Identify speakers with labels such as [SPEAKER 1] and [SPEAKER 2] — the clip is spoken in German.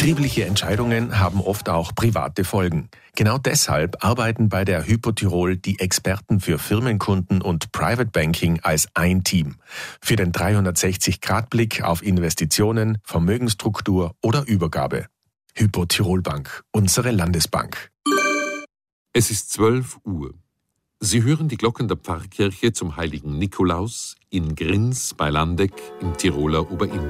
[SPEAKER 1] Betriebliche Entscheidungen haben oft auch private Folgen. Genau deshalb arbeiten bei der Hypo Tirol die Experten für Firmenkunden und Private Banking als ein Team. Für den 360-Grad-Blick auf Investitionen, Vermögensstruktur oder Übergabe. Hypo Tirol Bank, unsere Landesbank.
[SPEAKER 2] Es ist 12 Uhr. Sie hören die Glocken der Pfarrkirche zum heiligen Nikolaus in Grins bei Landeck im Tiroler Oberinn.